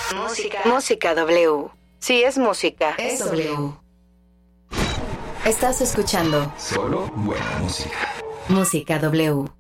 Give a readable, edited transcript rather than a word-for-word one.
Música W. Sí, es música. Es W. Estás escuchando Solo buena música. Música W.